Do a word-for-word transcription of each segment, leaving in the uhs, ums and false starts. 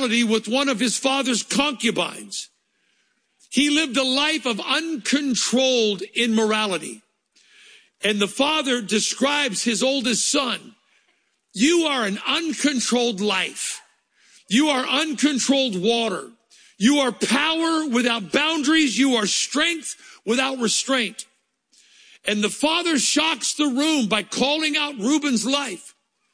immorality with one of his father's concubines. He lived a life of uncontrolled immorality. And the father describes his oldest son. You are an uncontrolled life. You are uncontrolled water. You are power without boundaries. You are strength without restraint. And the father shocks the room by calling out Reuben's life.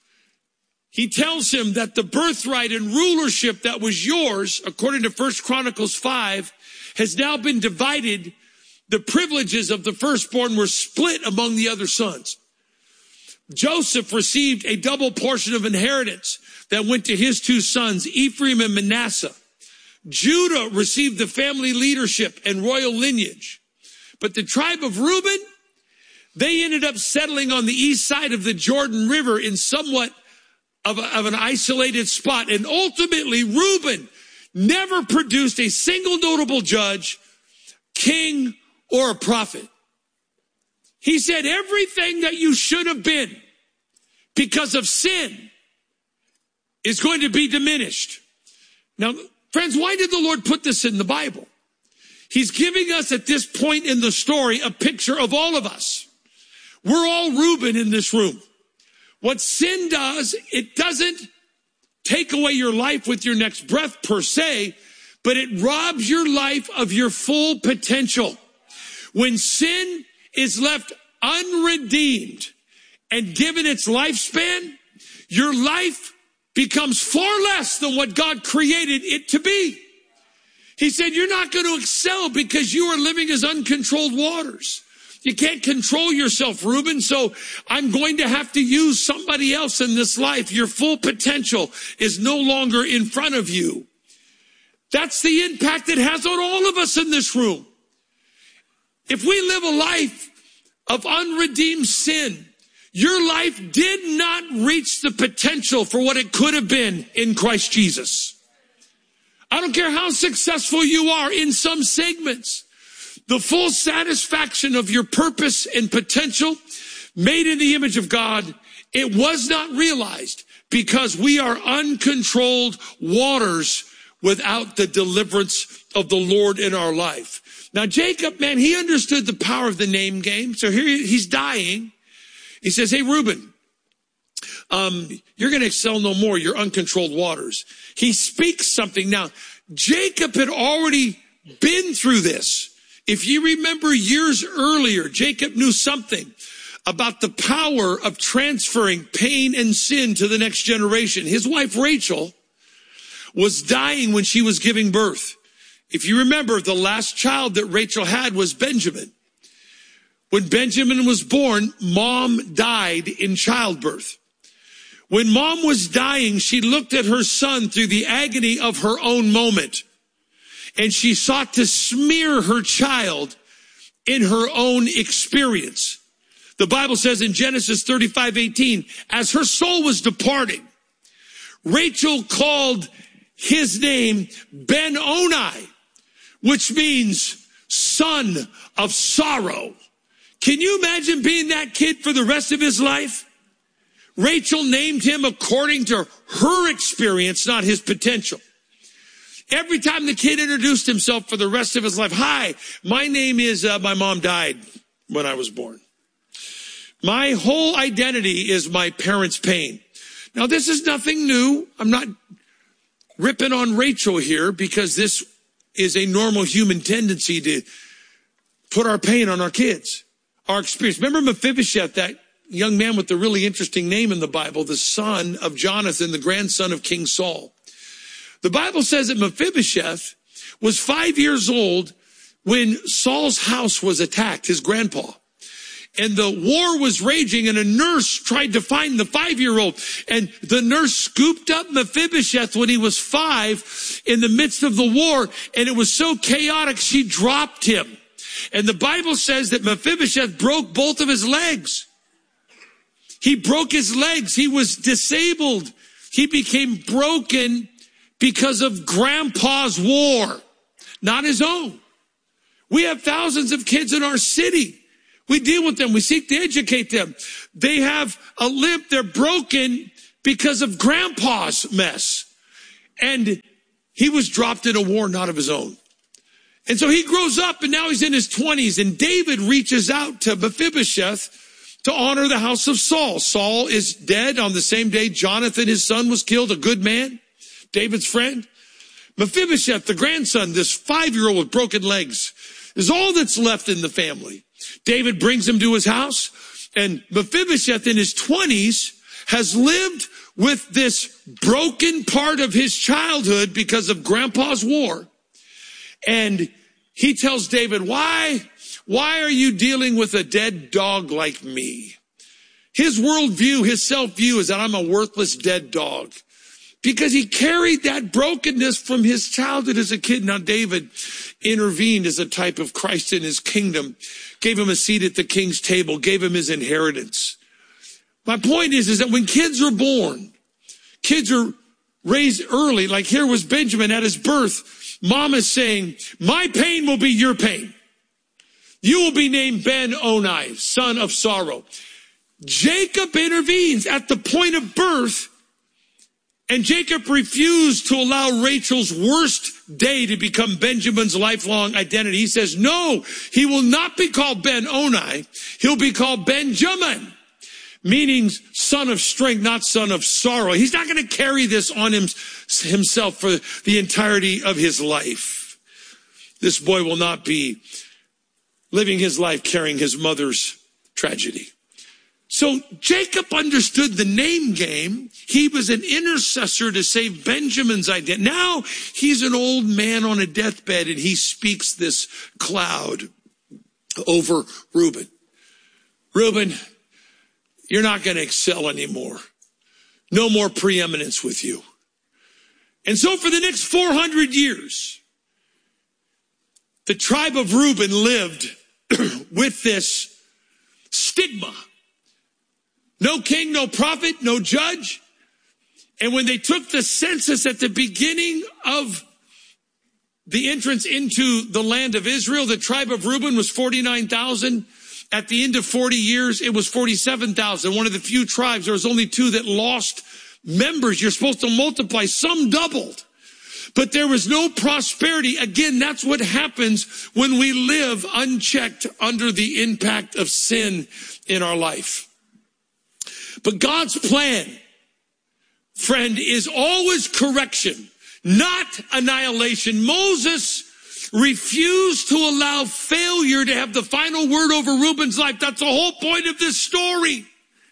He tells him that the birthright and rulership that was yours, according to First Chronicles five, has now been divided. The privileges of the firstborn were split among the other sons. Joseph received a double portion of inheritance that went to his two sons, Ephraim and Manasseh. Judah received the family leadership and royal lineage. But the tribe of Reuben, they ended up settling on the east side of the Jordan River in somewhat of, a, of an isolated spot. And ultimately, Reuben never produced a single notable judge, king, or a prophet. He said everything that you should have been because of sin is going to be diminished. Now, friends, why did the Lord put this in the Bible? He's giving us at this point in the story a picture of all of us. We're all Reuben in this room. What sin does, it doesn't take away your life with your next breath per se, but it robs your life of your full potential. When sin is left unredeemed and given its lifespan, your life becomes far less than what God created it to be. He said, you're not going to excel because you are living as uncontrolled waters. You can't control yourself, Reuben, so I'm going to have to use somebody else in this life. Your full potential is no longer in front of you. That's the impact it has on all of us in this room. If we live a life of unredeemed sin, your life did not reach the potential for what it could have been in Christ Jesus. I don't care how successful you are in some segments. The full satisfaction of your purpose and potential made in the image of God, it was not realized because we are uncontrolled waters without the deliverance of the Lord in our life. Now, Jacob, man, he understood the power of the name game. So here he's dying. He says, hey, Reuben, um, you're going to excel no more. You're uncontrolled waters. He speaks something. Now, Jacob had already been through this. If you remember years earlier, Jacob knew something about the power of transferring pain and sin to the next generation. His wife, Rachel, was dying when she was giving birth. If you remember, the last child that Rachel had was Benjamin. When Benjamin was born, mom died in childbirth. When mom was dying, she looked at her son through the agony of her own moment. And she sought to smear her child in her own experience. The Bible says in Genesis thirty-five eighteen, as her soul was departing, Rachel called his name Ben-Oni, which means son of sorrow. Can you imagine being that kid for the rest of his life? Rachel named him according to her experience, not his potential. Every time the kid introduced himself for the rest of his life, hi, my name is, uh, my mom died when I was born. My whole identity is my parents' pain. Now, this is nothing new. I'm not ripping on Rachel here because this is a normal human tendency to put our pain on our kids, our experience. Remember Mephibosheth, that young man with the really interesting name in the Bible, the son of Jonathan, the grandson of King Saul. The Bible says that Mephibosheth was five years old when Saul's house was attacked, his grandpa. And the war was raging, and a nurse tried to find the five-year-old. And the nurse scooped up Mephibosheth when he was five in the midst of the war, and it was so chaotic, she dropped him. And the Bible says that Mephibosheth broke both of his legs. He broke his legs. He was disabled. He became broken because of grandpa's war, not his own. We have thousands of kids in our city. We deal with them. We seek to educate them. They have a limp. They're broken because of grandpa's mess. And he was dropped in a war not of his own. And so he grows up, and now he's in his twenties, and David reaches out to Mephibosheth to honor the house of Saul. Saul is dead on the same day Jonathan, his son, was killed, a good man, David's friend. Mephibosheth, the grandson, this five-year-old with broken legs, is all that's left in the family. David brings him to his house, and Mephibosheth in his twenties has lived with this broken part of his childhood because of grandpa's war. And he tells David, why, why are you dealing with a dead dog like me? His worldview, his self-view is that I'm a worthless dead dog. Because he carried that brokenness from his childhood as a kid. Now David intervened as a type of Christ in his kingdom, gave him a seat at the king's table, gave him his inheritance. My point is, is that when kids are born, kids are raised early, like here was Benjamin at his birth, mom is saying, my pain will be your pain. You will be named Ben-Oni, son of sorrow. Jacob intervenes at the point of birth, and Jacob refused to allow Rachel's worst day to become Benjamin's lifelong identity. He says, no, he will not be called Ben-Oni. He'll be called Benjamin, meaning son of strength, not son of sorrow. He's not going to carry this on him, himself for the entirety of his life. This boy will not be living his life carrying his mother's tragedy. So Jacob understood the name game. He was an intercessor to save Benjamin's identity. Now he's an old man on a deathbed, and he speaks this cloud over Reuben. Reuben, you're not going to excel anymore. No more preeminence with you. And so for the next four hundred years, the tribe of Reuben lived with this stigma. No king, no prophet, no judge. And when they took the census at the beginning of the entrance into the land of Israel, the tribe of Reuben was forty-nine thousand. At the end of forty years, it was forty-seven thousand. One of the few tribes, there was only two that lost members. You're supposed to multiply. Some doubled. But there was no prosperity. Again, that's what happens when we live unchecked under the impact of sin in our life. But God's plan, friend, is always correction, not annihilation. Moses refused to allow failure to have the final word over Reuben's life. That's the whole point of this story.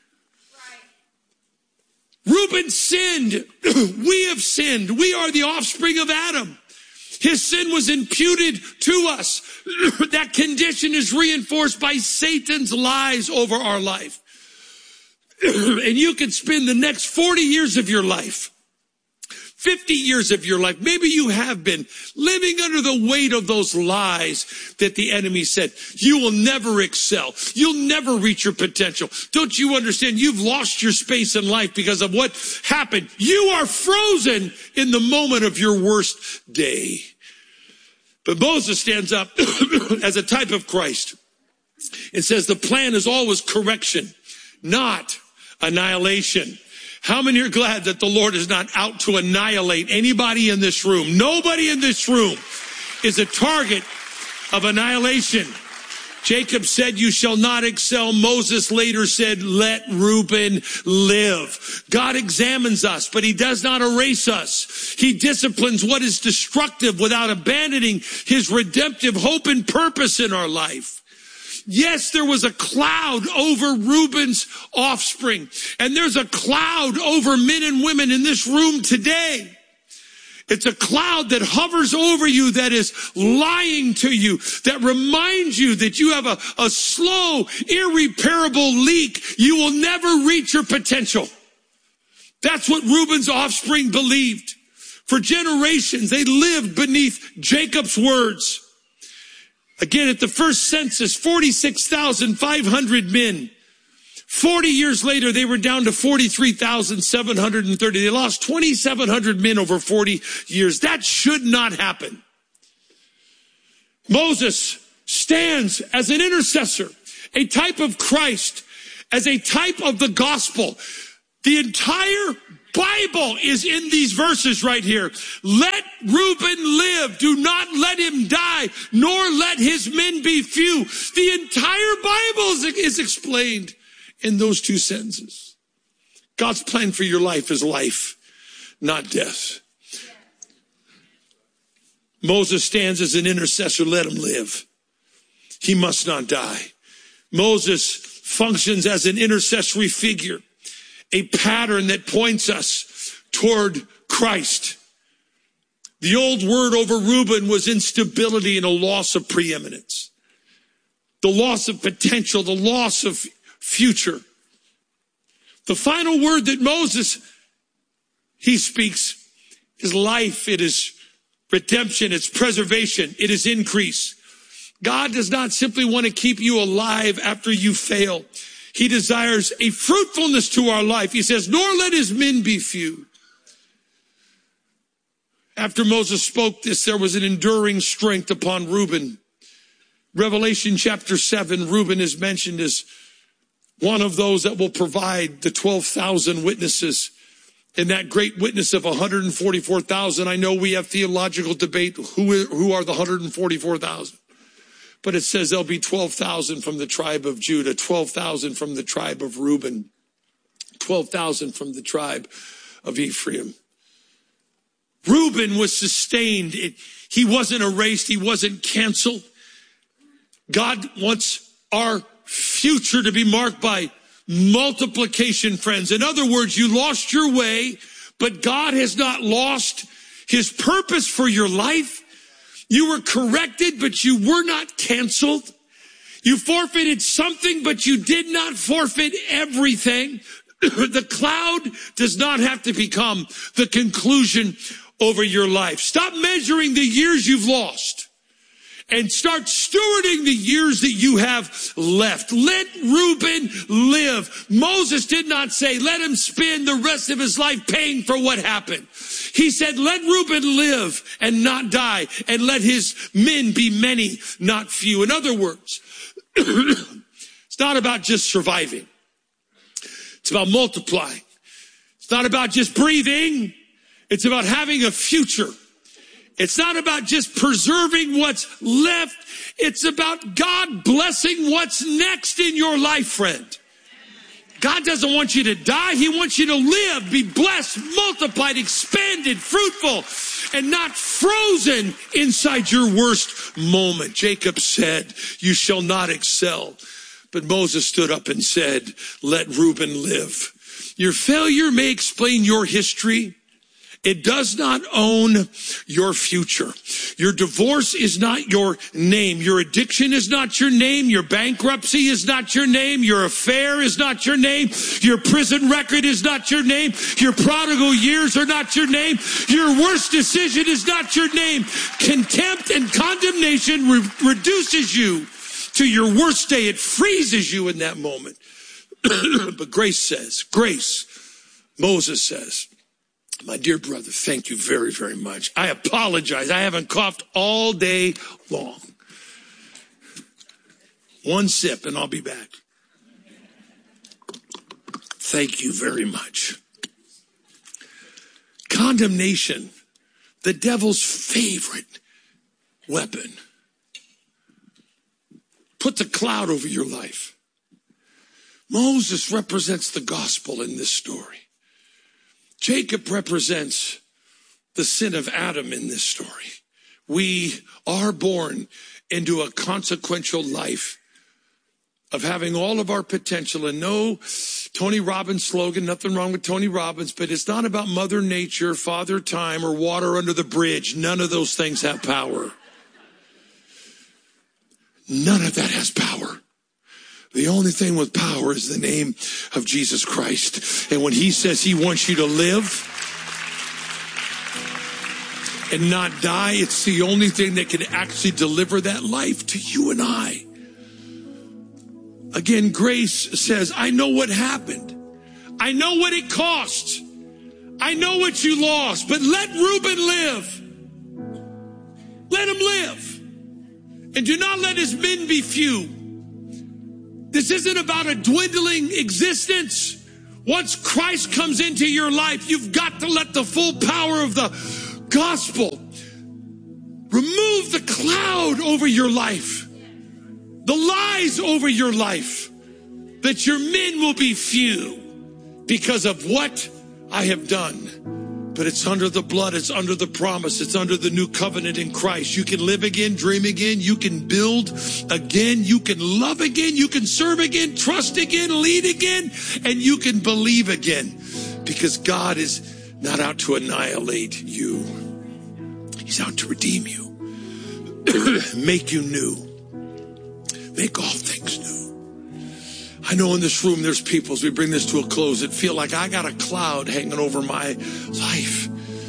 Right. Reuben sinned. We have sinned. We are the offspring of Adam. His sin was imputed to us. That condition is reinforced by Satan's lies over our life. And you can spend the next forty years of your life, fifty years of your life, maybe you have been living under the weight of those lies that the enemy said. You will never excel. You'll never reach your potential. Don't you understand? You've lost your space in life because of what happened. You are frozen in the moment of your worst day. But Moses stands up as a type of Christ and says the plan is always correction, not annihilation. How many are glad that the Lord is not out to annihilate anybody in this room? Nobody in this room is a target of annihilation. Jacob said, you shall not excel. Moses later said, let Reuben live. God examines us, but he does not erase us. He disciplines what is destructive without abandoning his redemptive hope and purpose in our life. Yes, there was a cloud over Reuben's offspring, and there's a cloud over men and women in this room today. It's a cloud that hovers over you, that is lying to you, that reminds you that you have a, a slow, irreparable leak. You will never reach your potential. That's what Reuben's offspring believed. For generations, they lived beneath Jacob's words. Again, at the first census, forty-six thousand five hundred men. forty years later, they were down to forty-three thousand seven hundred thirty. They lost two thousand seven hundred men over forty years. That should not happen. Moses stands as an intercessor, a type of Christ, as a type of the gospel. The entire Bible is in these verses right here. Let Reuben live. Do not let him die, nor let his men be few. The entire Bible is, is explained in those two sentences. God's plan for your life is life, not death. Moses stands as an intercessor. Let him live. He must not die. Moses functions as an intercessory figure, a pattern that points us toward Christ. The old word over Reuben was instability and a loss of preeminence, the loss of potential, the loss of future. The final word that Moses, he speaks, is life. It is redemption. It's preservation. It is increase. God does not simply want to keep you alive after you fail. He desires a fruitfulness to our life. He says, nor let his men be few. After Moses spoke this, there was an enduring strength upon Reuben. Revelation chapter seven, Reuben is mentioned as one of those that will provide the twelve thousand witnesses. In that great witness of one hundred forty-four thousand, I know we have theological debate who, who are the one hundred forty-four thousand. But it says there'll be twelve thousand from the tribe of Judah, twelve thousand from the tribe of Reuben, twelve thousand from the tribe of Ephraim. Reuben was sustained. It, he wasn't erased. He wasn't canceled. God wants our future to be marked by multiplication, friends. In other words, you lost your way, but God has not lost his purpose for your life. You were corrected, but you were not canceled. You forfeited something, but you did not forfeit everything. The cloud does not have to become the conclusion over your life. Stop measuring the years you've lost and start stewarding the years that you have left. Let Reuben live. Moses did not say, let him spend the rest of his life paying for what happened. He said, let Reuben live and not die, and let his men be many, not few. In other words, it's not about just surviving. It's about multiplying. It's not about just breathing. It's about having a future. It's not about just preserving what's left. It's about God blessing what's next in your life, friend. God doesn't want you to die. He wants you to live, be blessed, multiplied, expanded, fruitful, and not frozen inside your worst moment. Jacob said, you shall not excel. But Moses stood up and said, let Reuben live. Your failure may explain your history. It does not own your future. Your divorce is not your name. Your addiction is not your name. Your bankruptcy is not your name. Your affair is not your name. Your prison record is not your name. Your prodigal years are not your name. Your worst decision is not your name. Contempt and condemnation re- reduces you to your worst day. It freezes you in that moment. But grace says, grace, Moses says, my dear brother, thank you very, very much. I apologize. I haven't coughed all day long. One sip and I'll be back. Thank you very much. Condemnation, the devil's favorite weapon. Puts a cloud over your life. Moses represents the gospel in this story. Jacob represents the sin of Adam in this story. We are born into a consequential life of having all of our potential. And no Tony Robbins slogan, nothing wrong with Tony Robbins, but it's not about Mother Nature, Father Time, or water under the bridge. None of those things have power. None of that has power. The only thing with power is the name of Jesus Christ. And when he says he wants you to live and not die, it's the only thing that can actually deliver that life to you and I. Again, grace says, I know what happened. I know what it cost. I know what you lost, but let Reuben live. Let him live. And do not let his men be few. This isn't about a dwindling existence Once Christ comes into your life, you've got to let the full power of the gospel remove the cloud over your life, the lies over your life, that your men will be few because of what I have done. But it's under the blood, it's under the promise, it's under the new covenant in Christ. You can live again, dream again, you can build again, you can love again, you can serve again, trust again, lead again, and you can believe again. Because God is not out to annihilate you. He's out to redeem you. Make you new. Make all things new. I know in this room there's people, as we bring this to a close, that feel like I got a cloud hanging over my life.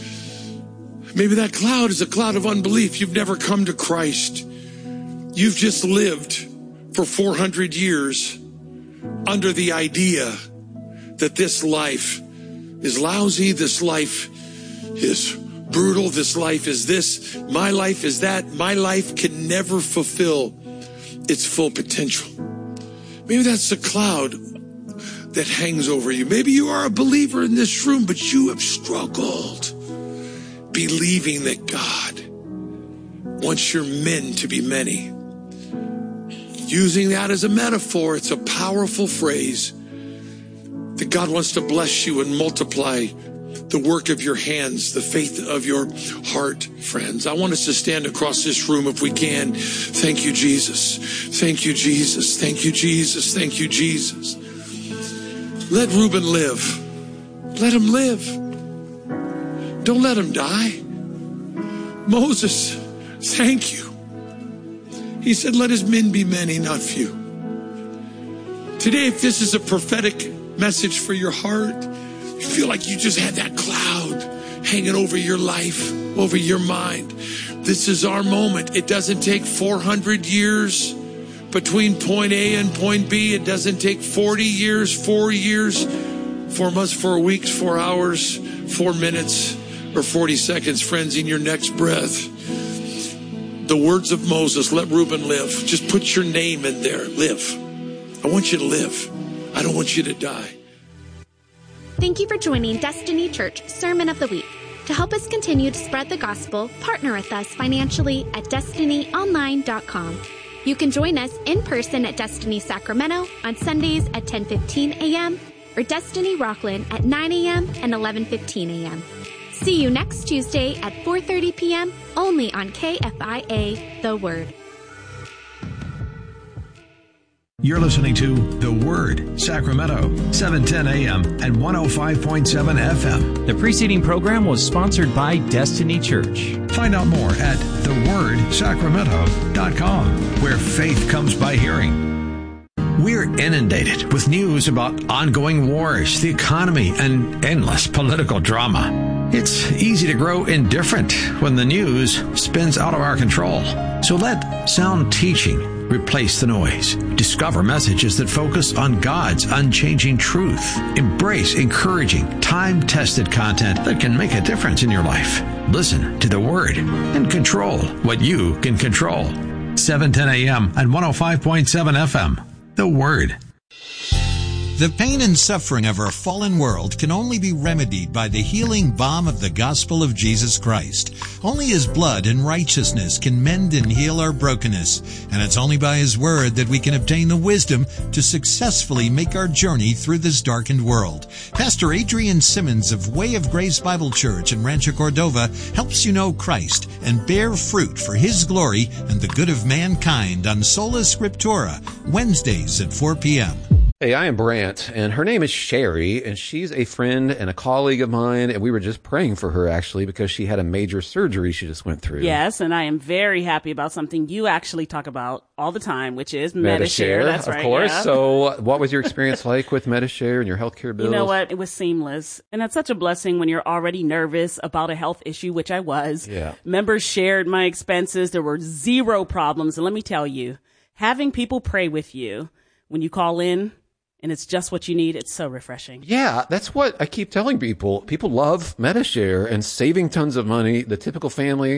Maybe that cloud is a cloud of unbelief. You've never come to Christ. You've just lived for four hundred years under the idea that this life is lousy, this life is brutal, this life is this, my life is that. My life can never fulfill its full potential. Maybe that's the cloud that hangs over you. Maybe you are a believer in this room, but you have struggled believing that God wants your men to be many. Using that as a metaphor, it's a powerful phrase that God wants to bless you and multiply the work of your hands, the faith of your heart, friends. I want us to stand across this room if we can. Thank you, Jesus. Thank you, Jesus. Thank you, Jesus. Thank you, Jesus. Let Reuben live. Let him live. Don't let him die. Moses, thank you. He said, let his men be many, not few. Today, if this is a prophetic message for your heart, you feel like you just had that cloud hanging over your life, over your mind. This is our moment. It doesn't take four hundred years between point A and point B. It doesn't take forty years, four years, four months, four weeks, four hours, four minutes, or forty seconds. Friends, in your next breath, the words of Moses, let Reuben live. Just put your name in there. Live. I want you to live. I don't want you to die. Thank you for joining Destiny Church Sermon of the Week. To help us continue to spread the gospel, partner with us financially at destiny online dot com. You can join us in person at Destiny Sacramento on Sundays at ten fifteen a.m. or Destiny Rockland at nine a.m. and eleven fifteen a.m. See you next Tuesday at four thirty p.m. only on K F I A, The Word. You're listening to The Word, Sacramento, seven ten a.m. and one oh five point seven F M. The preceding program was sponsored by Destiny Church. Find out more at the word sacramento dot com, where faith comes by hearing. We're inundated with news about ongoing wars, the economy, and endless political drama. It's easy to grow indifferent when the news spins out of our control. So let sound teaching replace the noise. Discover messages that focus on God's unchanging truth. Embrace encouraging, time-tested content that can make a difference in your life. Listen to the Word and control what you can control. seven ten a.m. and one oh five point seven F M. The Word. The pain and suffering of our fallen world can only be remedied by the healing balm of the gospel of Jesus Christ. Only His blood and righteousness can mend and heal our brokenness, and it's only by His word that we can obtain the wisdom to successfully make our journey through this darkened world. Pastor Adrian Simmons of Way of Grace Bible Church in Rancho Cordova helps you know Christ and bear fruit for His glory and the good of mankind on Sola Scriptura, Wednesdays at four p.m. Hey, I am Brant, and her name is Sherry, and she's a friend and a colleague of mine, and we were just praying for her, actually, because she had a major surgery she just went through. Yes, and I am very happy about something you actually talk about all the time, which is Medi-Share. That's of right, course. yeah. So what was your experience like with Medi-Share and your healthcare bills? You know what? It was seamless, and that's such a blessing when you're already nervous about a health issue, which I was. Yeah. Members shared my expenses. There were zero problems, and let me tell you, having people pray with you when you call in, and it's just what you need. It's so refreshing. Yeah, that's what I keep telling people. People love Medi-Share and saving tons of money. The typical family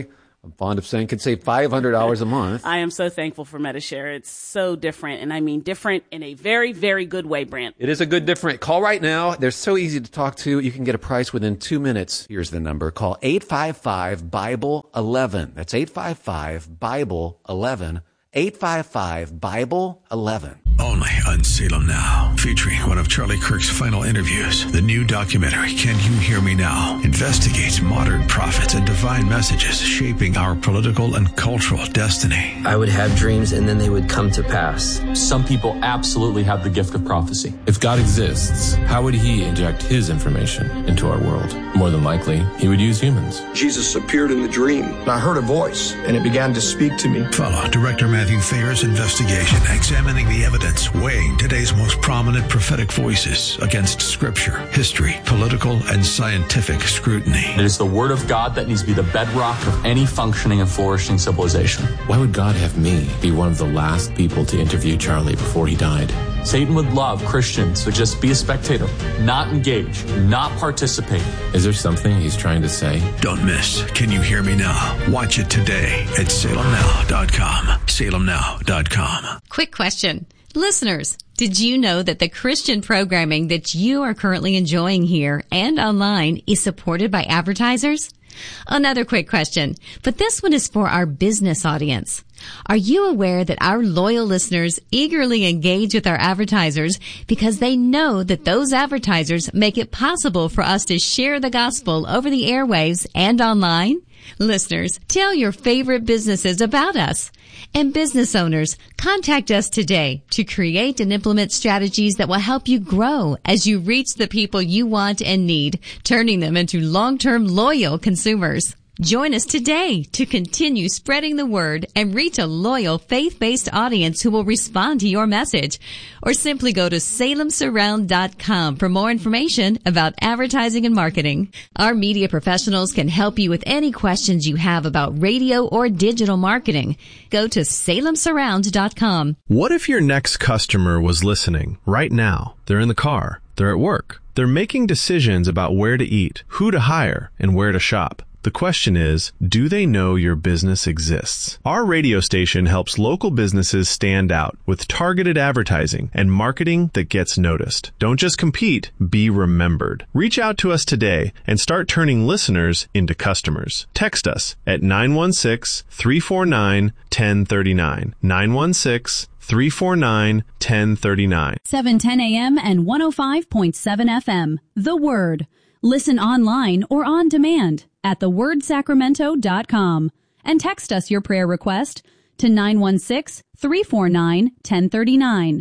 I'm fond of saying, can save five hundred dollars a month. I am so thankful for Medi-Share. It's so different, and I mean different in a very, very good way, Brent. It is a good different. Call right now. They're so easy to talk to. You can get a price within two minutes. Here's the number. Call eight five five, Bible eleven. That's eight five five, Bible eleven. eight five five, Bible eleven. Only on Salem Now, featuring one of Charlie Kirk's final interviews. The new documentary, Can You Hear Me Now?, investigates modern prophets and divine messages shaping our political and cultural destiny. I would have dreams and then they would come to pass. Some people absolutely have the gift of prophecy. If God exists, how would he inject his information into our world? More than likely, he would use humans. Jesus appeared in the dream. I heard a voice, and it began to speak to me. Follow Director Matthew Thayer's investigation, examining the evidence, weighing today's most prominent prophetic voices against scripture, history, political, and scientific scrutiny. It is the word of God that needs to be the bedrock of any functioning and flourishing civilization. Why would God have me be one of the last people to interview Charlie before he died? Satan would love Christians to just be a spectator, not engage, not participate. Is there something he's trying to say? Don't miss Can You Hear Me Now? Watch it today at salem now dot com. salem now dot com. Quick question. Listeners, did you know that the Christian programming that you are currently enjoying here and online is supported by advertisers? Another quick question, but this one is for our business audience. Are you aware that our loyal listeners eagerly engage with our advertisers because they know that those advertisers make it possible for us to share the gospel over the airwaves and online? Listeners, tell your favorite businesses about us. And business owners, contact us today to create and implement strategies that will help you grow as you reach the people you want and need, turning them into long-term loyal consumers. Join us today to continue spreading the word and reach a loyal faith-based audience who will respond to your message. Or simply go to salem surround dot com for more information about advertising and marketing. Our media professionals can help you with any questions you have about radio or digital marketing. Go to salem surround dot com. What if your next customer was listening right now? They're in the car. They're at work. They're making decisions about where to eat, who to hire, and where to shop. The question is, do they know your business exists? Our radio station helps local businesses stand out with targeted advertising and marketing that gets noticed. Don't just compete, be remembered. Reach out to us today and start turning listeners into customers. Text us at nine one six, three four nine, one zero three nine. nine one six, three four nine, one zero three nine. seven ten a.m. and one oh five point seven F M. The Word. Listen online or on demand at the word sacramento dot com and text us your prayer request to nine one six, three four nine, one zero three nine.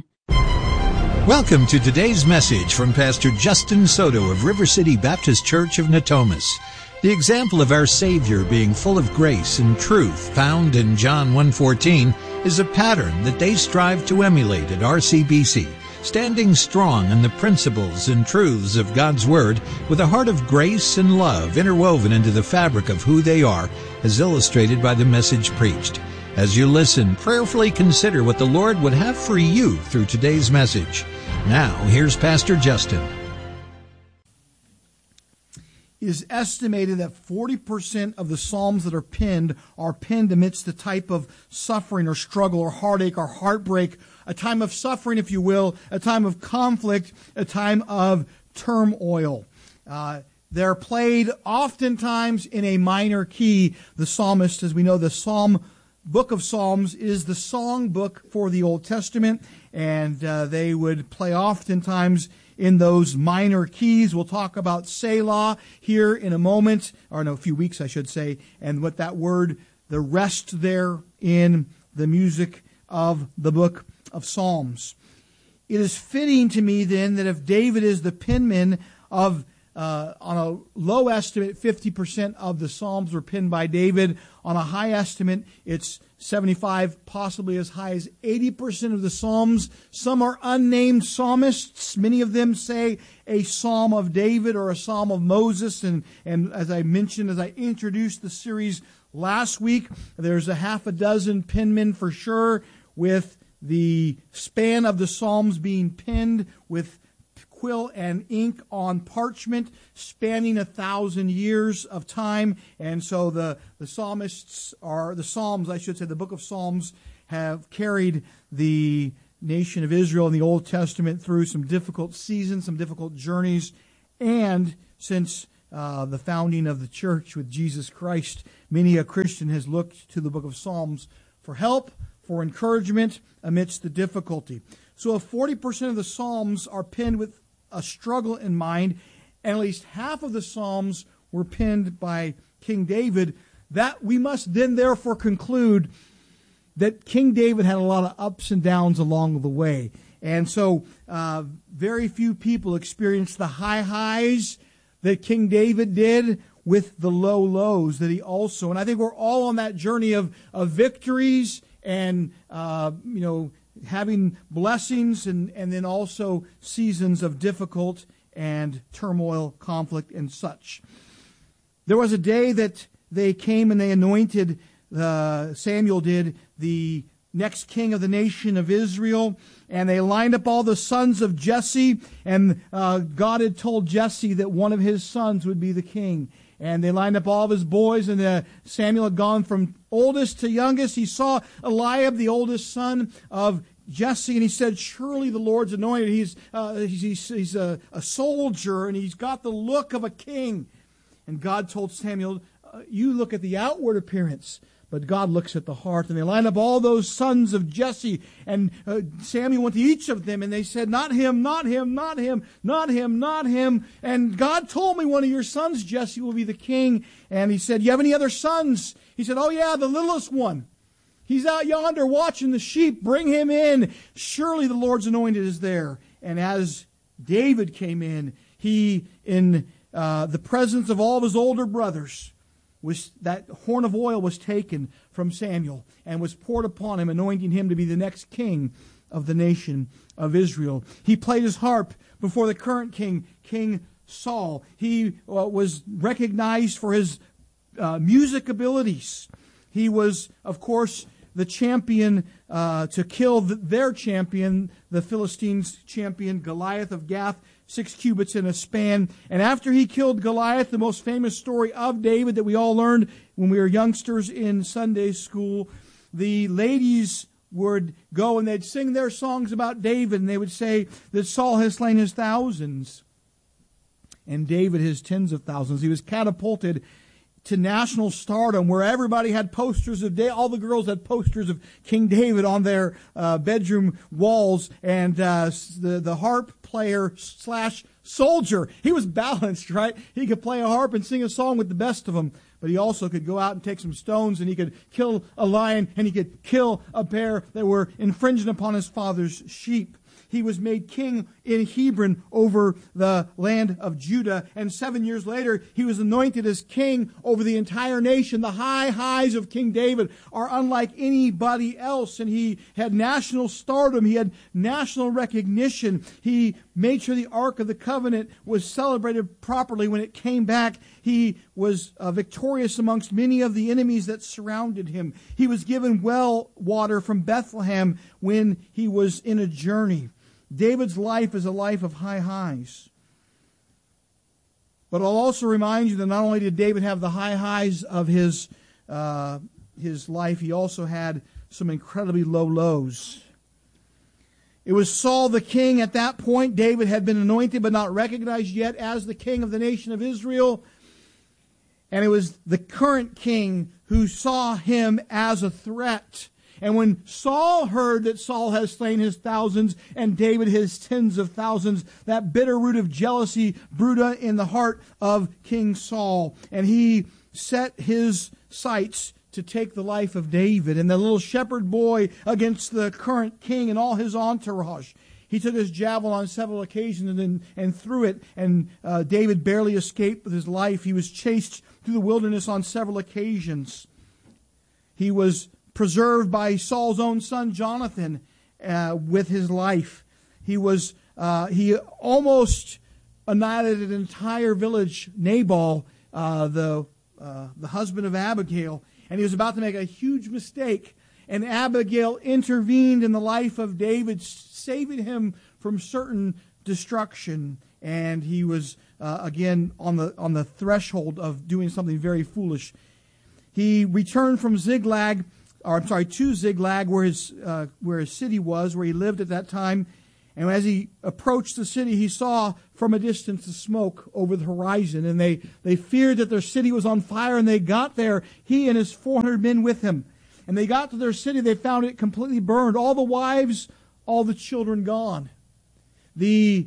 Welcome to today's message from Pastor Justin Soto of River City Baptist Church of Natomas. The example of our Savior being full of grace and truth found in John one fourteen is a pattern that they strive to emulate at R C B C. Standing strong in the principles and truths of God's Word with a heart of grace and love interwoven into the fabric of who they are, as illustrated by the message preached. As you listen, prayerfully consider what the Lord would have for you through today's message. Now, here's Pastor Justin. It is estimated that forty percent of the Psalms that are penned are penned amidst a type of suffering or struggle or heartache or heartbreak, a time of suffering, if you will, a time of conflict, a time of turmoil. Uh, they're played oftentimes in a minor key. The psalmist, as we know, the Psalm book of Psalms is the song book for the Old Testament, and uh, they would play oftentimes in those minor keys. We'll talk about Selah here in a moment, or in a few weeks, I should say, and what that word, the rest there in the music of the book of Psalms. It is fitting to me then that if David is the penman of, uh, on a low estimate, fifty percent of the Psalms were penned by David. On a high estimate, it's seventy-five, possibly as high as eighty percent of the Psalms. Some are unnamed psalmists. Many of them say a Psalm of David or a Psalm of Moses. And, and as I mentioned, as I introduced the series last week, there's a half a dozen penmen for sure, with the span of the Psalms being penned with quill and ink on parchment, spanning a thousand years of time. And so the, the psalmists are, the Psalms, I should say, the book of Psalms have carried the nation of Israel in the Old Testament through some difficult seasons, some difficult journeys. And since uh, the founding of the church with Jesus Christ, many a Christian has looked to the book of Psalms for help, for encouragement amidst the difficulty. So if forty percent of the Psalms are penned with a struggle in mind, and at least half of the Psalms were penned by King David, that we must then therefore conclude that King David had a lot of ups and downs along the way. And so uh, very few people experienced the high highs that King David did with the low lows that he also. And I think we're all on that journey of, of victories and, uh, you know, having blessings and, and then also seasons of difficult and turmoil, conflict, and such. There was a day that they came and they anointed, uh, Samuel did, the next king of the nation of Israel, and they lined up all the sons of Jesse, and uh, God had told Jesse that one of his sons would be the king. And they lined up all of his boys, and uh, Samuel had gone from oldest to youngest. He saw Eliab, the oldest son of Jesse, and he said, surely the Lord's anointed. He's, uh, he's, he's a, a soldier, and he's got the look of a king. And God told Samuel, uh, you look at the outward appearance, but God looks at the heart. And they lined up all those sons of Jesse. And uh, Samuel went to each of them, and they said, not him, not him, not him, not him, not him. And God told me one of your sons, Jesse, will be the king. And he said, you have any other sons? He said, oh yeah, the littlest one. He's out yonder watching the sheep. Bring him in. Surely the Lord's anointed is there. And as David came in, he, in uh, the presence of all of his older brothers, was that horn of oil was taken from Samuel and was poured upon him, anointing him to be the next king of the nation of Israel. He played his harp before the current king, King Saul. He uh, was recognized for his uh, music abilities. He was, of course, the champion uh, to kill the, their champion, the Philistines' champion, Goliath of Gath, six cubits in a span. And after he killed Goliath, the most famous story of David that we all learned when we were youngsters in Sunday school, the ladies would go and they'd sing their songs about David, and they would say that Saul has slain his thousands and David his tens of thousands. He was catapulted to national stardom, where everybody had posters of David. All the girls had posters of King David on their uh, bedroom walls, and uh, the the harp player slash soldier, he was balanced, right? He could play a harp and sing a song with the best of them, but he also could go out and take some stones, and he could kill a lion, and he could kill a bear that were infringing upon his father's sheep. He was made king in Hebron over the land of Judah. And seven years later, he was anointed as king over the entire nation. The high highs of King David are unlike anybody else. And he had national stardom. He had national recognition. He made sure the Ark of the Covenant was celebrated properly when it came back. He was uh, victorious amongst many of the enemies that surrounded him. He was given well water from Bethlehem when he was in a journey. David's life is a life of high highs. But I'll also remind you that not only did David have the high highs of his, uh, his life, he also had some incredibly low lows. It was Saul the king at that point. David had been anointed but not recognized yet as the king of the nation of Israel. And it was the current king who saw him as a threat. And when Saul heard that Saul has slain his thousands and David his tens of thousands, that bitter root of jealousy brewed in the heart of King Saul. And he set his sights to take the life of David and the little shepherd boy against the current king and all his entourage. He took his javelin on several occasions and, then, and threw it, and uh, David barely escaped with his life. He was chased through the wilderness on several occasions. He was preserved by Saul's own son Jonathan uh, with his life. He was uh, he almost annihilated an entire village, Nabal, uh, the uh, the husband of Abigail, and he was about to make a huge mistake. And Abigail intervened in the life of David, saving him from certain destruction, and he was uh, again on the on the threshold of doing something very foolish. He returned from Ziklag, or I'm sorry, to Ziklag, where his uh, where his city was, where he lived at that time. And as he approached the city, he saw from a distance the smoke over the horizon, and they they feared that their city was on fire. And they got there, he and his four hundred men with him. And they got to their city, they found it completely burned, all the wives, all the children gone. The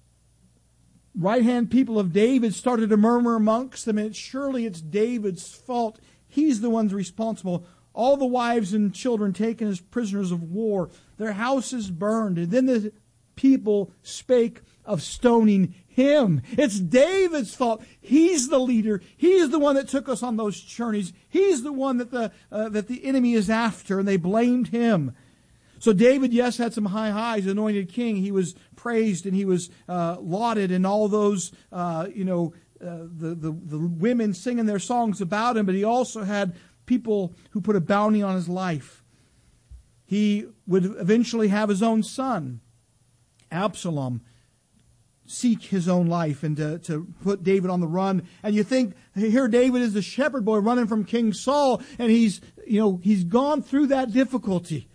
right-hand people of David started to murmur amongst them, and surely it's David's fault. He's the one responsible. All the wives and children taken as prisoners of war, their houses burned. And then the people spake of stoning him. It's David's fault. He's the leader. He's the one that took us on those journeys. He's the one that the uh, that the enemy is after, and they blamed him. So David, yes, had some high highs. Anointed king, he was praised and he was uh, lauded, and all those uh, you know uh, the, the the women singing their songs about him. But he also had people who put a bounty on his life. He would eventually have his own son, Absalom, seek his own life and to, to put David on the run. And you think, here David is the shepherd boy running from King Saul, and he's, you know, he's gone through that difficulty.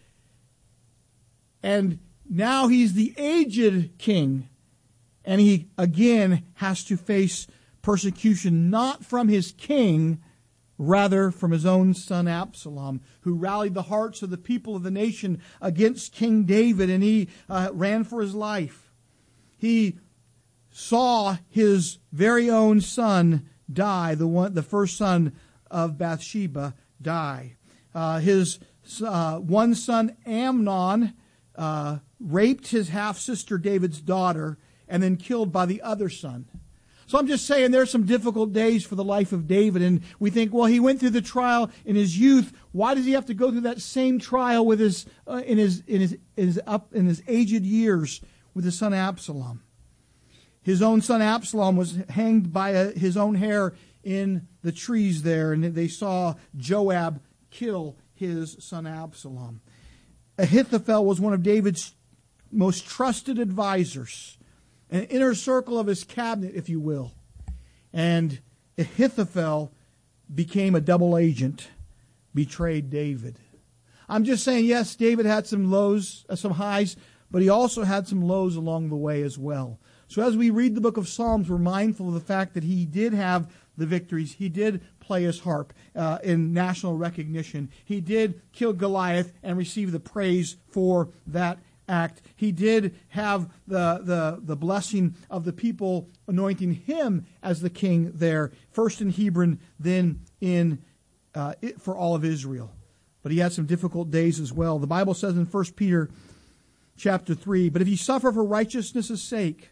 And now he's the aged king, and he again has to face persecution, not from his king, rather from his own son Absalom, who rallied the hearts of the people of the nation against King David, and he uh, ran for his life. He saw his very own son die, the one, the first son of Bathsheba die. Uh, his uh, one son Amnon uh, raped his half-sister David's daughter and then killed by the other son. So I'm just saying there's some difficult days for the life of David, and we think, well, he went through the trial in his youth. Why does he have to go through that same trial with his uh, in his in his, in his up in his aged years with his son Absalom? His own son Absalom was hanged by a, his own hair in the trees there, and they saw Joab kill his son Absalom. Ahithophel was one of David's most trusted advisors, an inner circle of his cabinet, if you will. And Ahithophel became a double agent, betrayed David. I'm just saying, yes, David had some lows, uh, some highs, but he also had some lows along the way as well. So as we read the book of Psalms, we're mindful of the fact that he did have the victories. He did play his harp uh, in national recognition. He did kill Goliath and receive the praise for that act. He did have the, the, the blessing of the people anointing him as the king there, first in Hebron, then in uh, it, for all of Israel. But he had some difficult days as well. The Bible says in First Peter chapter three, but if ye suffer for righteousness' sake,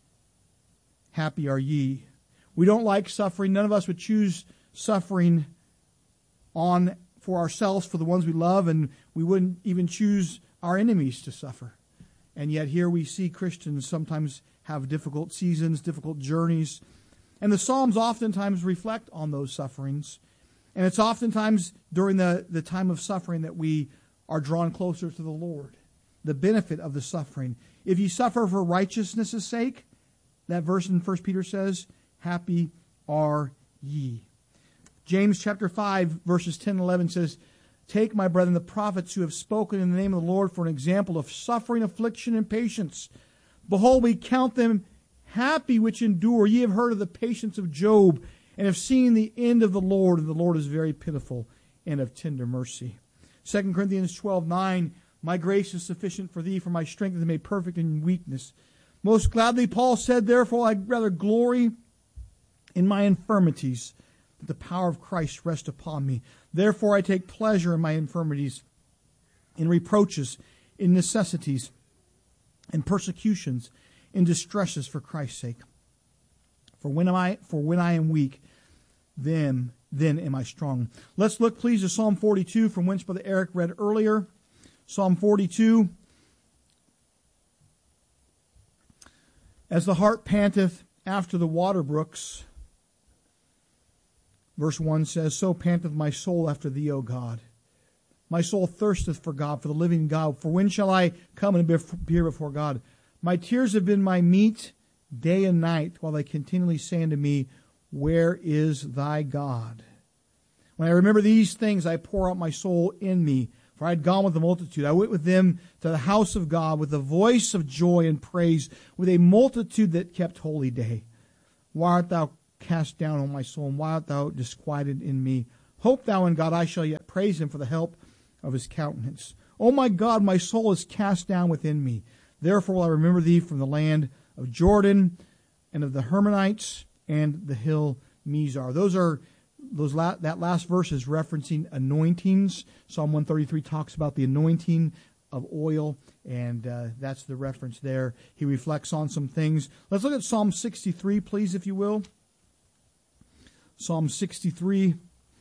happy are ye. We don't like suffering. None of us would choose suffering on for ourselves, for the ones we love, and we wouldn't even choose our enemies to suffer. And yet here we see Christians sometimes have difficult seasons, difficult journeys. And the Psalms oftentimes reflect on those sufferings. And it's oftentimes during the, the time of suffering that we are drawn closer to the Lord. The benefit of the suffering. If ye suffer for righteousness' sake, that verse in First Peter says, happy are ye. James chapter five, verses ten and eleven says, take, my brethren, the prophets who have spoken in the name of the Lord for an example of suffering, affliction, and patience. Behold, we count them happy which endure. Ye have heard of the patience of Job, and have seen the end of the Lord, and the Lord is very pitiful and of tender mercy. Second Corinthians twelve nine, my grace is sufficient for thee, for my strength is made perfect in weakness. Most gladly, Paul said, therefore, I rather glory in my infirmities, that the power of Christ rest upon me. Therefore, I take pleasure in my infirmities, in reproaches, in necessities, in persecutions, in distresses for Christ's sake. For when am I? For when I am weak, then then am I strong. Let's look, please, to Psalm forty-two, from whence Brother Eric read earlier. Psalm forty-two. As the hart panteth after the water brooks, verse one says, so panteth my soul after thee, O God. My soul thirsteth for God, for the living God. For when shall I come and appear before God? My tears have been my meat day and night, while they continually say unto me, where is thy God? When I remember these things, I pour out my soul in me. For I had gone with the multitude. I went with them to the house of God with a voice of joy and praise, with a multitude that kept holy day. Why art thou cast down, O my soul, and why art thou disquieted in me? Hope thou in God, I shall yet praise him for the help of his countenance. O my God, my soul is cast down within me. Therefore will I remember thee from the land of Jordan, and of the Hermonites, and the hill Mizar. Those are those la- that last verse is referencing anointings. Psalm one thirty-three talks about the anointing of oil, and uh, that's the reference there. He reflects on some things. Let's look at Psalm sixty-three, please, if you will. Psalm sixty-three.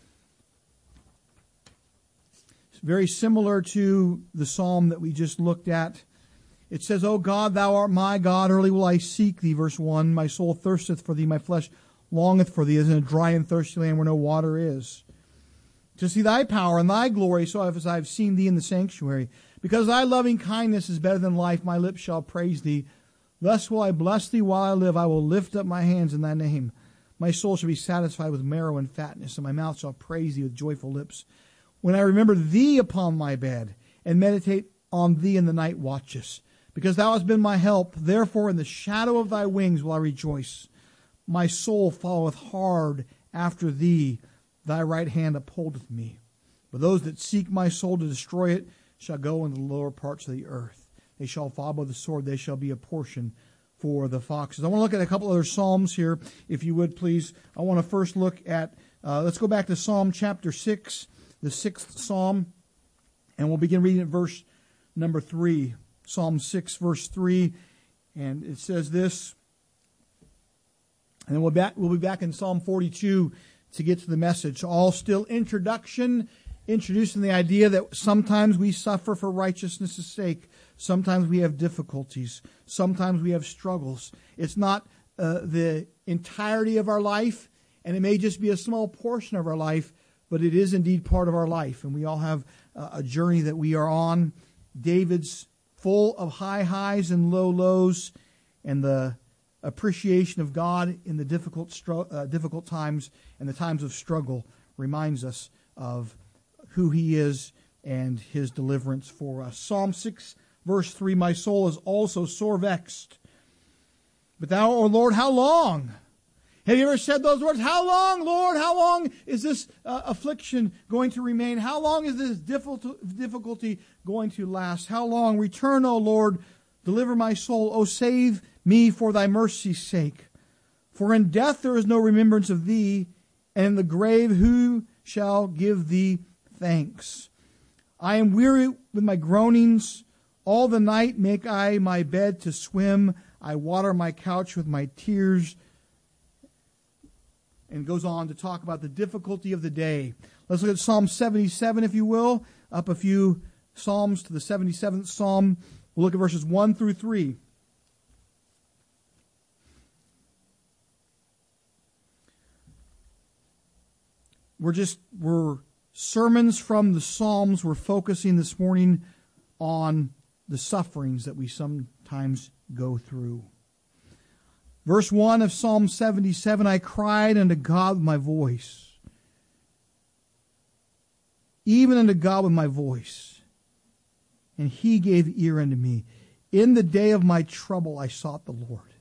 It's very similar to the psalm that we just looked at. It says, O God, thou art my God, early will I seek thee, verse one. My soul thirsteth for thee, my flesh longeth for thee, as in a dry and thirsty land where no water is. To see thy power and thy glory, so as I have seen thee in the sanctuary. Because thy loving kindness is better than life, my lips shall praise thee. Thus will I bless thee while I live. I will lift up my hands in thy name. My soul shall be satisfied with marrow and fatness, and my mouth shall praise thee with joyful lips. When I remember thee upon my bed, and meditate on thee in the night watches. Because thou hast been my help, therefore in the shadow of thy wings will I rejoice. My soul followeth hard after thee, thy right hand upholdeth me. But those that seek my soul to destroy it shall go into the lower parts of the earth. They shall fall by the sword, they shall be a portion for the foxes. I want to look at a couple other psalms here, if you would please. I want to first look at, uh, let's go back to Psalm chapter six, the sixth psalm, and we'll begin reading at verse number three. Psalm six, verse three, and it says this, and then we'll, back, we'll be back in Psalm forty-two to get to the message. All still introduction, introducing the idea that sometimes we suffer for righteousness' sake. Sometimes we have difficulties. Sometimes we have struggles. It's not uh, the entirety of our life, and it may just be a small portion of our life, but it is indeed part of our life, and we all have uh, a journey that we are on. David's full of high highs and low lows, and the appreciation of God in the difficult stru- uh, difficult times and the times of struggle reminds us of who he is and his deliverance for us. Psalm six, verse three, my soul is also sore vexed. But thou, O Lord, how long? Have you ever said those words? How long, Lord? How long is this uh, affliction going to remain? How long is this difficulty going to last? How long? Return, O Lord, deliver my soul. O save me for thy mercy's sake. For in death there is no remembrance of thee, and in the grave who shall give thee thanks? I am weary with my groanings. All the night make I my bed to swim. I water my couch with my tears. And goes on to talk about the difficulty of the day. Let's look at Psalm seventy-seven, if you will. Up a few psalms to the seventy-seventh Psalm. We'll look at verses one through three. We're just, we're sermons from the Psalms. We're focusing this morning on the sufferings that we sometimes go through. Verse one of Psalm seventy-seven, I cried unto God with my voice, even unto God with my voice, and he gave ear unto me. In the day of my trouble I sought the Lord.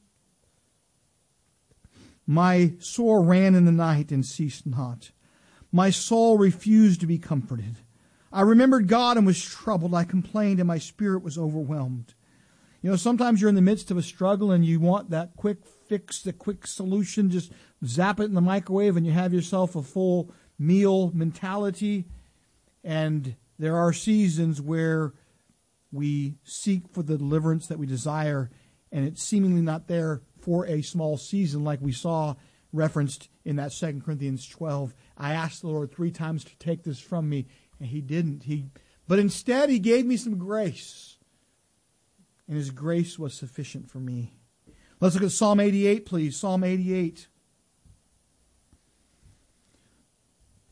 My sore ran in the night and ceased not. My soul refused to be comforted. I remembered God and was troubled. I complained and my spirit was overwhelmed. You know, sometimes you're in the midst of a struggle and you want that quick fix, the quick solution, just zap it in the microwave and you have yourself a full meal mentality. And there are seasons where we seek for the deliverance that we desire, and it's seemingly not there for a small season, like we saw referenced in that Second Corinthians twelve. I asked the Lord three times to take this from me, and he didn't. He, but instead, he gave me some grace. And his grace was sufficient for me. Let's look at Psalm eighty-eight, please. Psalm eighty-eight.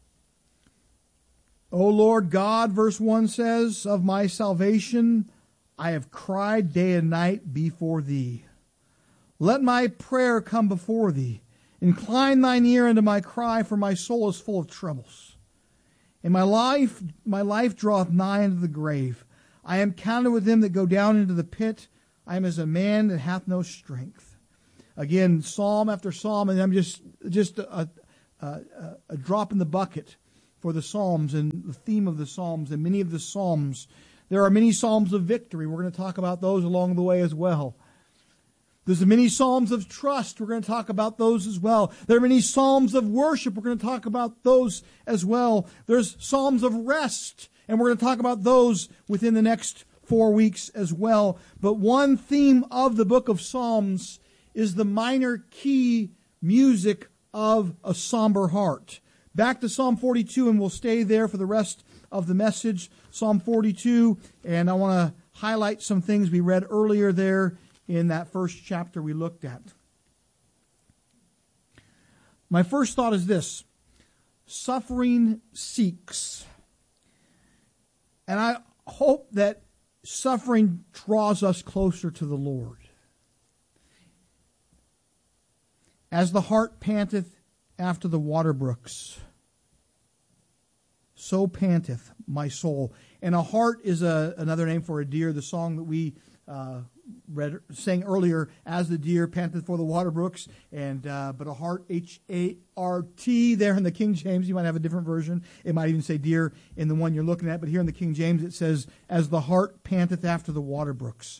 O Lord God, verse one says, of my salvation, I have cried day and night before thee. Let my prayer come before thee. Incline thine ear unto my cry, for my soul is full of troubles. And my life, my life draweth nigh unto the grave. I am counted with them that go down into the pit. I am as a man that hath no strength. Again, psalm after psalm, and I'm just just a, a, a drop in the bucket for the psalms and the theme of the psalms. And many of the psalms, there are many psalms of victory. We're going to talk about those along the way as well. There's many psalms of trust. We're going to talk about those as well. There are many psalms of worship. We're going to talk about those as well. There's psalms of rest, and we're going to talk about those within the next four weeks as well. But one theme of the book of Psalms is the minor key music of a somber heart. Back to Psalm forty-two, and we'll stay there for the rest of the message. Psalm forty-two, and I want to highlight some things we read earlier there in that first chapter we looked at. My first thought is this: suffering seeks. And I hope that suffering draws us closer to the Lord. As the hart panteth after the water brooks, so panteth my soul. And a hart is a, another name for a deer. The song that we uh, read, sang earlier, as the deer panteth for the water brooks. And uh, but a hart, H A R T, there in the King James. You might have a different version. It might even say deer in the one you're looking at. But here in the King James it says, as the hart panteth after the water brooks.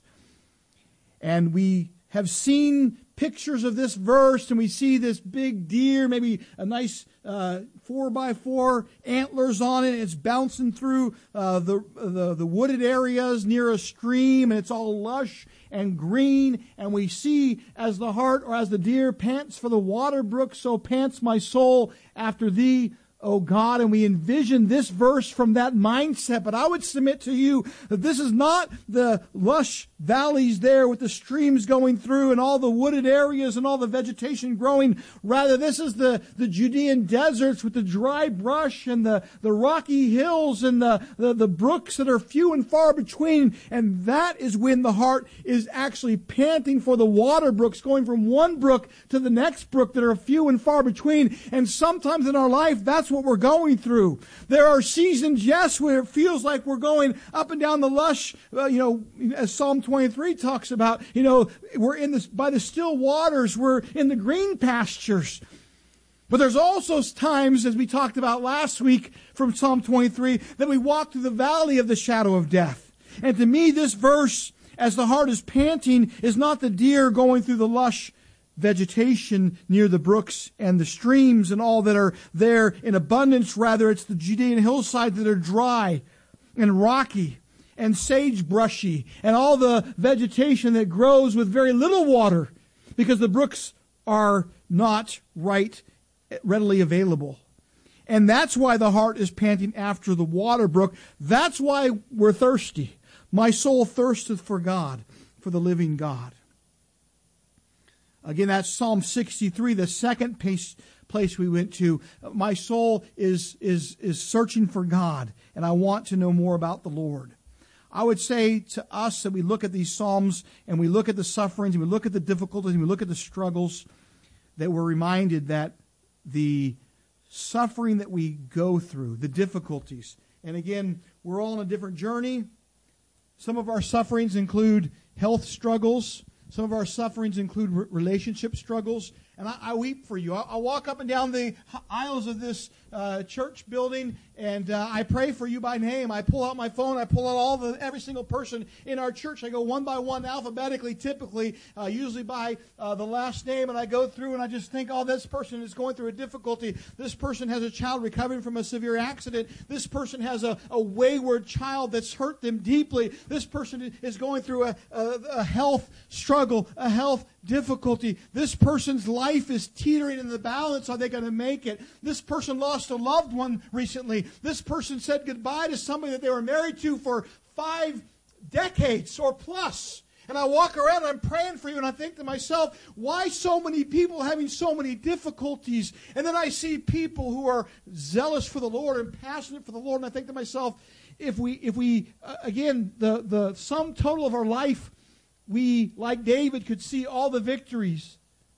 And we have seen pictures of this verse, and we see this big deer, maybe a nice uh, four by four antlers on it. It's bouncing through uh, the, the the wooded areas near a stream, and it's all lush and green. And we see, as the hart or as the deer pants for the water brook, so pants my soul after thee, O God. And we envision this verse from that mindset. But I would submit to you that this is not the lush valleys there with the streams going through and all the wooded areas and all the vegetation growing. Rather, this is the, the Judean deserts with the dry brush and the, the rocky hills and the, the, the brooks that are few and far between. And that is when the heart is actually panting for the water brooks, going from one brook to the next brook that are few and far between. And sometimes in our life, that's what we're going through. There are seasons, yes, where it feels like we're going up and down the lush, uh, you know, as Psalm twenty-three talks about, you know, we're in this, by the still waters, we're in the green pastures. But there's also times, as we talked about last week from Psalm twenty-three, that we walk through the valley of the shadow of death. And to me, this verse, as the heart is panting, is not the deer going through the lush vegetation near the brooks and the streams and all that are there in abundance. Rather, it's the Judean hillsides that are dry and rocky and sagebrushy and all the vegetation that grows with very little water because the brooks are not right, readily available. And that's why the heart is panting after the water brook. That's why we're thirsty. My soul thirsteth for God, for the living God. Again, that's Psalm sixty-three, the second place, place we went to. My soul is, is, is searching for God, and I want to know more about the Lord. I would say to us that we look at these Psalms, and we look at the sufferings, and we look at the difficulties, and we look at the struggles, that we're reminded that the suffering that we go through, the difficulties, and again, we're all on a different journey. Some of our sufferings include health struggles. Some of our sufferings include re- relationship struggles. And I, I weep for you. I, I walk up and down the aisles of this uh, church building, and uh, I pray for you by name. I pull out my phone. I pull out all the every single person in our church. I go one by one, alphabetically, typically, uh, usually by uh, the last name. And I go through and I just think, oh, this person is going through a difficulty. This person has a child recovering from a severe accident. This person has a, a wayward child that's hurt them deeply. This person is going through a, a, a health struggle, a health difficulty. This person's life is teetering in the balance. Are they going to make it? This person lost a loved one recently. This person said goodbye to somebody that they were married to for five decades or plus. And I walk around and I'm praying for you, and I think to myself, why so many people having so many difficulties? And then I see people who are zealous for the Lord and passionate for the Lord, and I think to myself, if we, if we uh, again, the, the sum total of our life, we, like David, could see all the victories.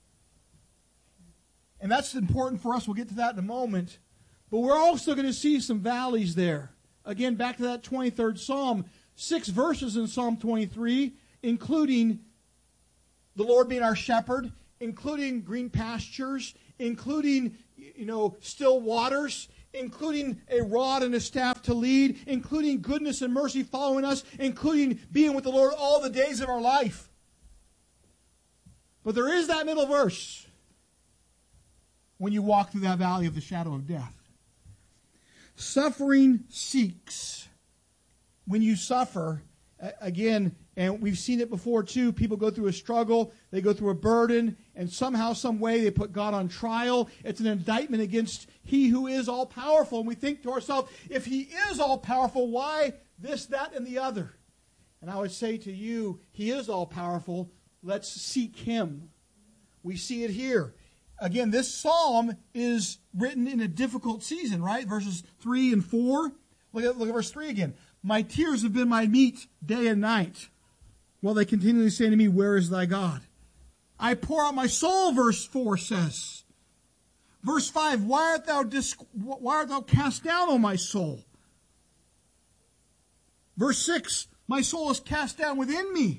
And that's important for us. We'll get to that in a moment. But we're also going to see some valleys there. Again, back to that twenty-third Psalm. Six verses in Psalm twenty-three, including the Lord being our shepherd, including green pastures, including, you know, still waters, including a rod and a staff to lead, including goodness and mercy following us, including being with the Lord all the days of our life. But there is that middle verse when you walk through that valley of the shadow of death. Suffering seeks. When you suffer, again, and we've seen it before too, people go through a struggle, they go through a burden, and somehow, some way, they put God on trial. It's an indictment against He who is all-powerful. And we think to ourselves, if He is all-powerful, why this, that, and the other? And I would say to you, He is all-powerful. Let's seek Him. We see it here. Again, this psalm is written in a difficult season, right? Verses three and four. Look at, look at verse three again. My tears have been my meat day and night, while they continually say to me, where is thy God? I pour out my soul, verse four says. Verse five, why art thou dis- why art thou cast down, O my soul? Verse six, my soul is cast down within me.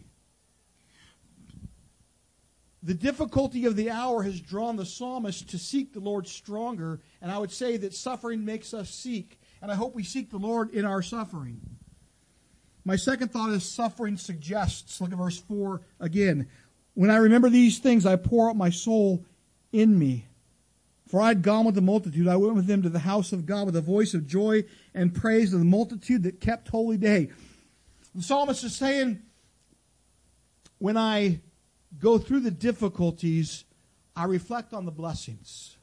The difficulty of the hour has drawn the psalmist to seek the Lord stronger, and I would say that suffering makes us seek, and I hope we seek the Lord in our suffering. My second thought is suffering suggests. Look at verse four again. When I remember these things, I pour out my soul in me. For I had gone with the multitude. I went with them to the house of God with a voice of joy and praise of the multitude that kept holy day. The psalmist is saying, when I go through the difficulties, I reflect on the blessings.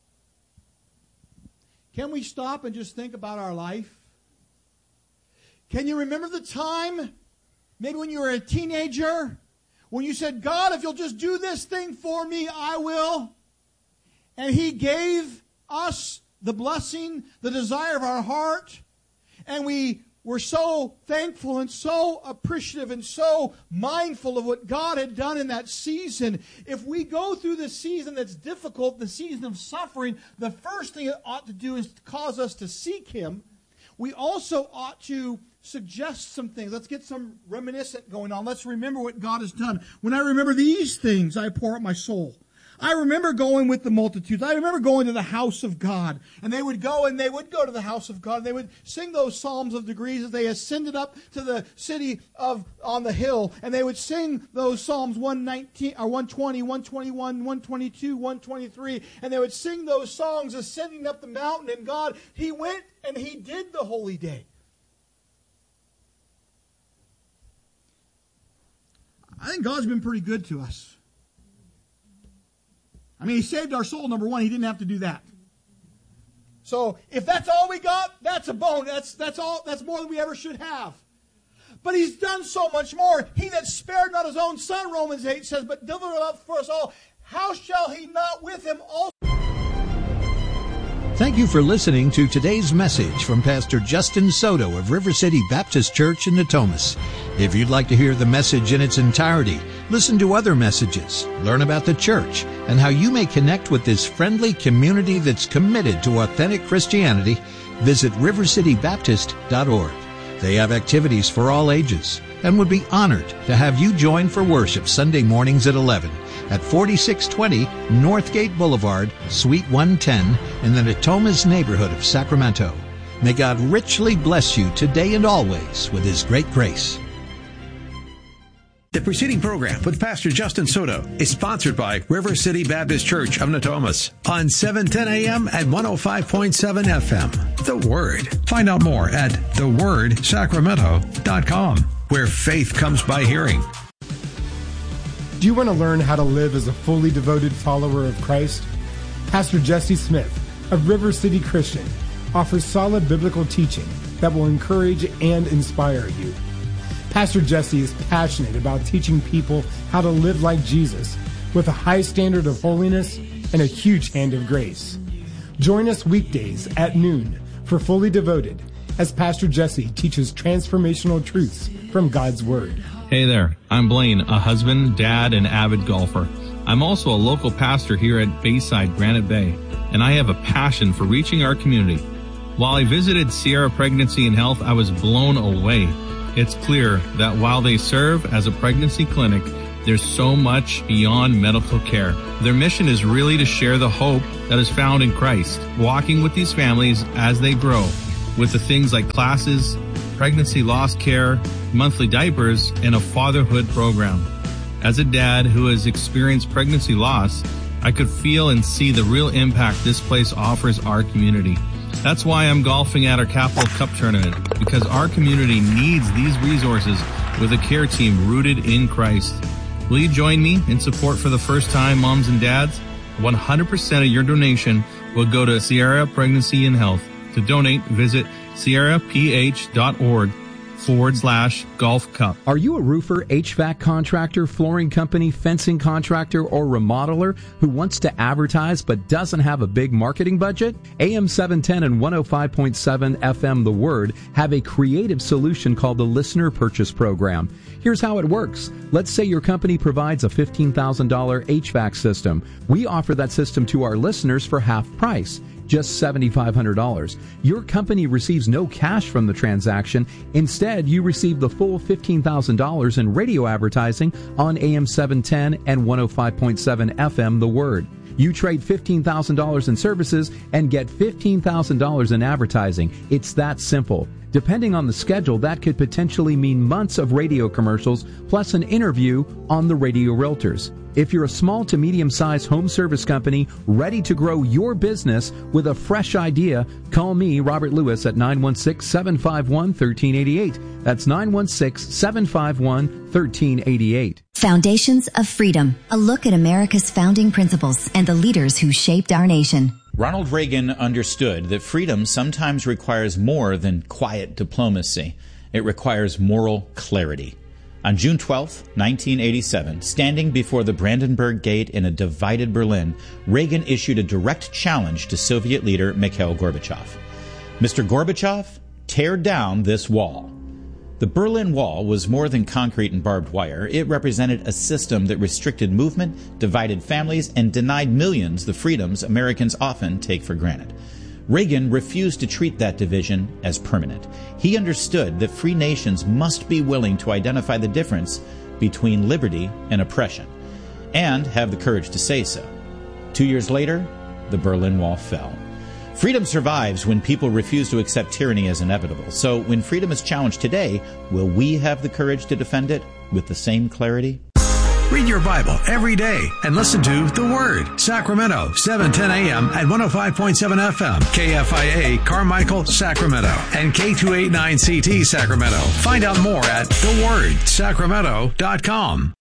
Can we stop and just think about our life? Can you remember the time, maybe when you were a teenager, when you said, God, if you'll just do this thing for me, I will. And He gave us the blessing, the desire of our heart, and we were so thankful and so appreciative and so mindful of what God had done in that season. If we go through the season that's difficult, the season of suffering, the first thing it ought to do is cause us to seek Him. We also ought to suggest some things. Let's get some reminiscent going on. Let's remember what God has done. When I remember these things, I pour out my soul. I remember going with the multitudes. I remember going to the house of God. And they would go and they would go to the house of God. And they would sing those psalms of degrees as they ascended up to the city of on the hill. And they would sing those psalms one nineteen or one twenty, one twenty-one, one twenty-two, one twenty-three. And they would sing those songs ascending up the mountain. And God, He went and He did the holy day. I think God's been pretty good to us. I mean, He saved our soul, number one. He didn't have to do that. So if that's all we got, that's a bone. That's that's all. That's more than we ever should have. But He's done so much more. He that spared not His own Son, Romans eight says, but delivered Him up for us all. How shall He not with Him also? Thank you for listening to today's message from Pastor Justin Soto of River City Baptist Church in Natomas. If you'd like to hear the message in its entirety, listen to other messages, learn about the church, and how you may connect with this friendly community that's committed to authentic Christianity, visit river city baptist dot org. They have activities for all ages and would be honored to have you join for worship Sunday mornings at eleven at forty-six twenty Northgate Boulevard, Suite one ten in the Natomas neighborhood of Sacramento. May God richly bless you today and always with His great grace. The preceding program with Pastor Justin Soto is sponsored by River City Baptist Church of Natomas on seven ten a.m. at one oh five point seven F M. The Word. Find out more at the word sacramento dot com, where faith comes by hearing. Do you want to learn how to live as a fully devoted follower of Christ? Pastor Jesse Smith of River City Christian offers solid biblical teaching that will encourage and inspire you. Pastor Jesse is passionate about teaching people how to live like Jesus with a high standard of holiness and a huge hand of grace. Join us weekdays at noon for Fully Devoted as Pastor Jesse teaches transformational truths from God's Word. Hey there, I'm Blaine, a husband, dad, and avid golfer. I'm also a local pastor here at Bayside Granite Bay, and I have a passion for reaching our community. While I visited Sierra Pregnancy and Health, I was blown away. It's clear that while they serve as a pregnancy clinic, there's so much beyond medical care. Their mission is really to share the hope that is found in Christ, walking with these families as they grow, with the things like classes, pregnancy loss care, monthly diapers, and a fatherhood program. As a dad who has experienced pregnancy loss, I could feel and see the real impact this place offers our community. That's why I'm golfing at our Capital Cup tournament, because our community needs these resources with a care team rooted in Christ. Will you join me in support for the first-time moms and dads? one hundred percent of your donation will go to Sierra Pregnancy and Health. To donate, visit sierraph.org forward slash golf cup. Are you a roofer, H V A C contractor, flooring company, fencing contractor, or remodeler who wants to advertise but doesn't have a big marketing budget? A M seven ten and one oh five point seven F M The Word have a creative solution called the Listener Purchase Program. Here's how it works. Let's say your company provides a fifteen thousand dollars H V A C system. We offer that system to our listeners for half price, just seven thousand five hundred dollars. Your company receives no cash from the transaction. Instead, you receive the full fifteen thousand dollars in radio advertising on A M seven ten and one oh five point seven F M The Word. You trade fifteen thousand dollars in services and get fifteen thousand dollars in advertising. It's that simple. Depending on the schedule, that could potentially mean months of radio commercials plus an interview on the Radio Realtors. If you're a small to medium-sized home service company ready to grow your business with a fresh idea, call me, Robert Lewis, at nine one six, seven five one, one three eight eight. That's nine one six, seven five one, one three eight eight. Foundations of Freedom, a look at America's founding principles and the leaders who shaped our nation. Ronald Reagan understood that freedom sometimes requires more than quiet diplomacy. It requires moral clarity. On June twelfth, nineteen eighty-seven, standing before the Brandenburg Gate in a divided Berlin, Reagan issued a direct challenge to Soviet leader Mikhail Gorbachev. Mister Gorbachev, tear down this wall. The Berlin Wall was more than concrete and barbed wire. It represented a system that restricted movement, divided families, and denied millions the freedoms Americans often take for granted. Reagan refused to treat that division as permanent. He understood that free nations must be willing to identify the difference between liberty and oppression, and have the courage to say so. Two years later, the Berlin Wall fell. Freedom survives when people refuse to accept tyranny as inevitable. So when freedom is challenged today, will we have the courage to defend it with the same clarity? Read your Bible every day and listen to The Word. Sacramento, seven ten a.m. at one oh five point seven F M. K F I A, Carmichael, Sacramento. And K two eighty-nine C T, Sacramento. Find out more at the word sacramento dot com.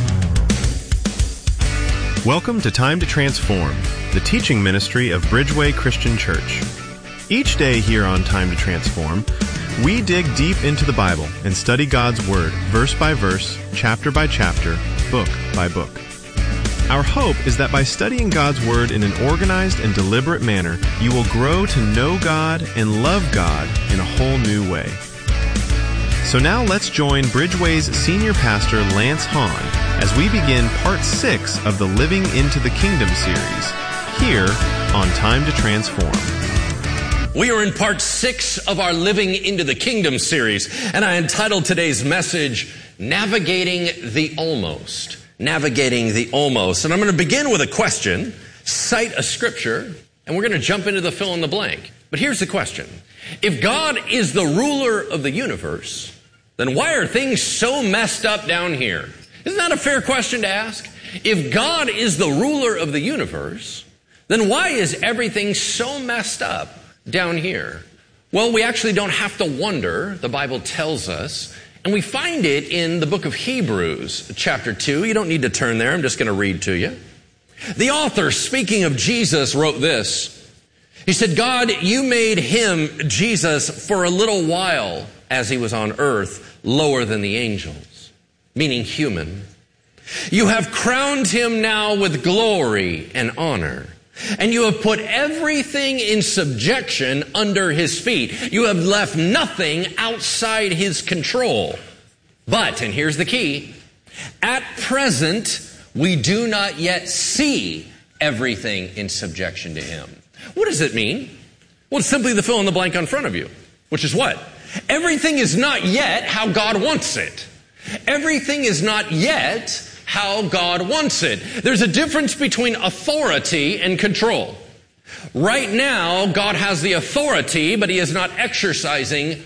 Welcome to Time to Transform, the teaching ministry of Bridgeway Christian Church. Each day here on Time to Transform, we dig deep into the Bible and study God's Word, verse by verse, chapter by chapter, book by book. Our hope is that by studying God's Word in an organized and deliberate manner, you will grow to know God and love God in a whole new way. So now let's join Bridgeway's senior pastor, Lance Hahn, as we begin part six of the Living into the Kingdom series, here on Time to Transform. We are in part six of our Living into the Kingdom series, and I entitled today's message, Navigating the Almost. Navigating the Almost. And I'm going to begin with a question, cite a scripture, and we're going to jump into the fill in the blank. But here's the question. If God is the ruler of the universe, then why are things so messed up down here? Isn't that a fair question to ask? If God is the ruler of the universe, then why is everything so messed up down here? Well, we actually don't have to wonder. The Bible tells us, and we find it in the book of Hebrews, chapter two. You don't need to turn there. I'm just going to read to you. The author, speaking of Jesus, wrote this. He said, God, you made him, Jesus, for a little while, as he was on earth, lower than the angels, meaning human. You have crowned him now with glory and honor, and you have put everything in subjection under his feet. You have left nothing outside his control. But, and here's the key, at present, we do not yet see everything in subjection to him. What does it mean? Well, it's simply the fill in the blank on front of you, which is what? Everything is not yet how God wants it. Everything is not yet how God wants it. There's a difference between authority and control. Right now, God has the authority, but he is not exercising